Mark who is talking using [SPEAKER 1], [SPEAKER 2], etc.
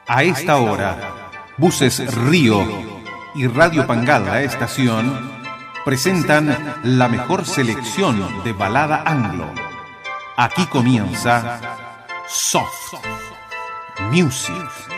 [SPEAKER 1] A esta hora, Buses Río y Radio Pangal, la estación, presentan la mejor selección de balada anglo. Aquí comienza Soft Music.